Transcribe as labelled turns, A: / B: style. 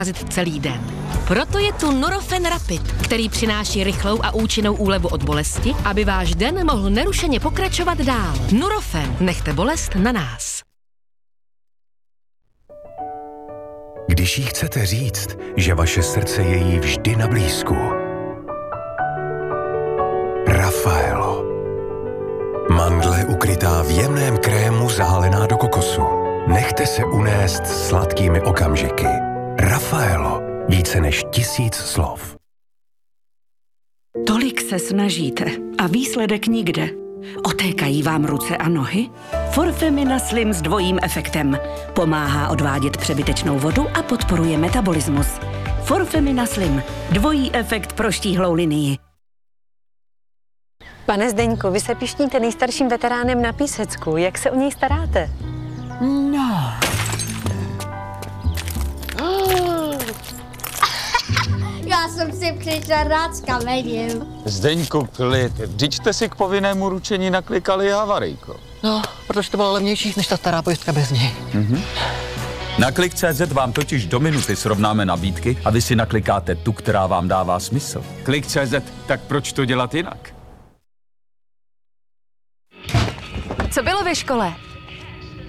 A: celý den. Proto je tu Nurofen Rapid, který přináší rychlou a účinnou úlevu od bolesti, aby váš den mohl nerušeně pokračovat dál. Nurofen, nechte bolest na nás.
B: Když jí chcete říct, že vaše srdce je jí vždy na blízku. Raffaello. Mandle ukrytá v jemném krému zahalená do kokosu. Nechte se unést sladkými okamžiky. Raffaello. Více než 1000 slov.
C: Tolik se snažíte a výsledek nikde. Otékají vám ruce a nohy? Forfemina Slim s dvojím efektem. Pomáhá odvádět přebytečnou vodu a podporuje metabolismus. Forfemina Slim. Dvojí efekt pro štíhlou linii.
D: Pane Zdeňku, vy se pišníte nejstarším veteránem na Písecku. Jak se o něj staráte?
E: No.
F: Já jsem si přišla rád s kamením.
G: Zdeňku, klid. Vždyť jste si k povinnému ručení naklikali havarijko.
E: No, protože to bylo levnější než ta stará pojistka bez něj.
H: Na Klik.cz vám totiž do minuty srovnáme nabídky a vy si naklikáte tu, která vám dává smysl.
G: Klik.cz, tak proč to dělat jinak?
I: Co bylo ve škole?